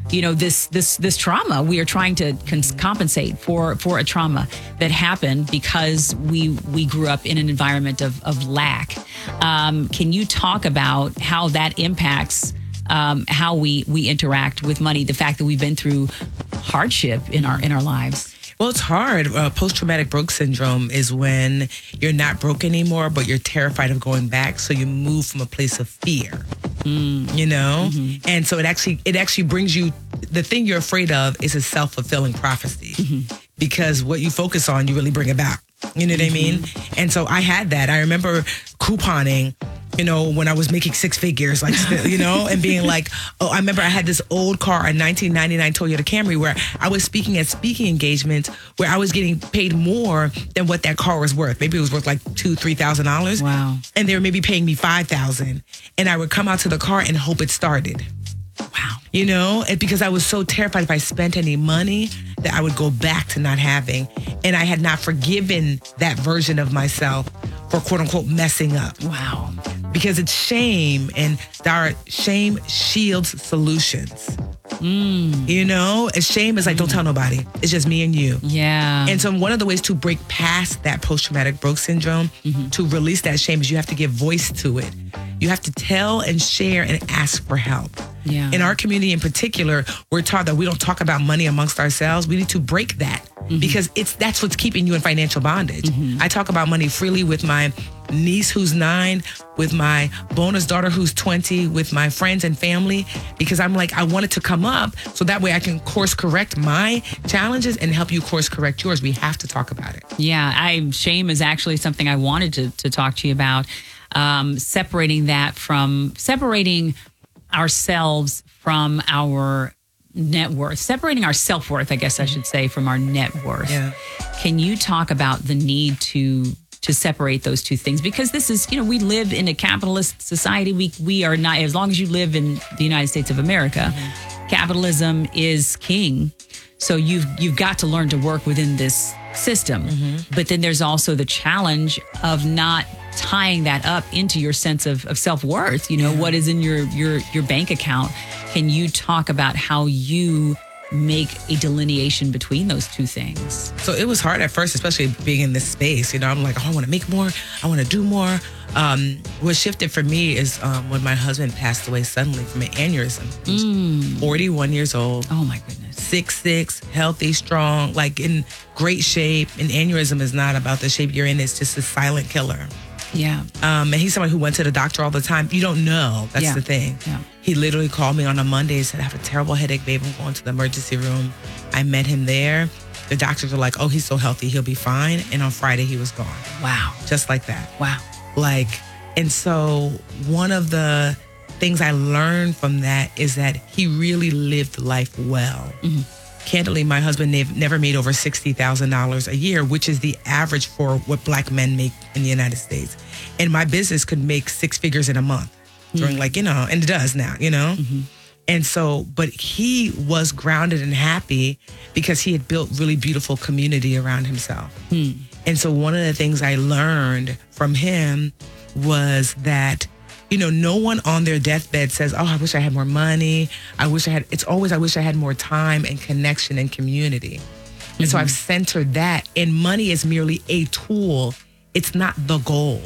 this trauma. We are trying to compensate for a trauma that happened because we grew up in an environment of lack. Can you talk about how that impacts how we interact with money? The fact that we've been through hardship in our lives. Well, it's hard. Post-traumatic broke syndrome is when you're not broke anymore, but you're terrified of going back. So you move from a place of fear, And so it actually brings you, the thing you're afraid of is a self-fulfilling prophecy because what you focus on, you really bring about. You know what I mean? And so I had that. I remember couponing, when I was making six figures, and being like, I remember I had this old car, a 1999 Toyota Camry, where I was speaking at speaking engagements where I was getting paid more than what that car was worth. Maybe it was worth like $2,000-$3,000. Wow. And they were maybe paying me $5,000. And I would come out to the car and hope it started. Wow. Because I was so terrified if I spent any money that I would go back to not having. And I had not forgiven that version of myself for quote unquote messing up. Wow. Because it's shame, and Dara, shame shields solutions. And shame is like, don't tell nobody. It's just me and you. Yeah. And so one of the ways to break past that post-traumatic broke syndrome, to release that shame, is you have to give voice to it. You have to tell and share and ask for help. Yeah. In our community in particular, we're taught that we don't talk about money amongst ourselves. We need to break that because that's what's keeping you in financial bondage. I talk about money freely with my niece who's 9, with my bonus daughter who's 20, with my friends and family, because I'm like, I want it to come up so that way I can course correct my challenges and help you course correct yours. We have to talk about it. Yeah, shame is actually something I wanted to talk to you about. Separating ourselves from our net worth, separating our self-worth, I guess I should say, from our net worth. Yeah. Can you talk about the need to separate those two things? Because this is, we live in a capitalist society. We are not, as long as you live in the United States of America, capitalism is king. So you've got to learn to work within this system. But then there's also the challenge of not tying that up into your sense of self-worth. What is in your bank account. Can you talk about how you make a delineation between those two things? So it was hard at first, especially being in this space. I'm like, I want to make more. I want to do more. What shifted for me is when my husband passed away suddenly from an aneurysm. He was 41 years old. Oh my goodness. 6'6", healthy, strong, like in great shape. An aneurysm is not about the shape you're in. It's just a silent killer. Yeah. And he's someone who went to the doctor all the time. You don't know. That's the thing. Yeah. He literally called me on a Monday and said, I have a terrible headache, babe. I'm going to the emergency room. I met him there. The doctors were like, oh, he's so healthy, he'll be fine. And on Friday, he was gone. Wow. Just like that. Wow. And so one of the things I learned from that is that he really lived life well. Candidly, my husband never made over $60,000 a year, which is the average for what Black men make in the United States. And my business could make 6 figures in a month during and it does now, And so, but he was grounded and happy because he had built really beautiful community around himself. And so one of the things I learned from him was that, no one on their deathbed says, oh, I wish I had more money. It's always, I wish I had more time and connection and community. And so I've centered that, and money is merely a tool. It's not the goal.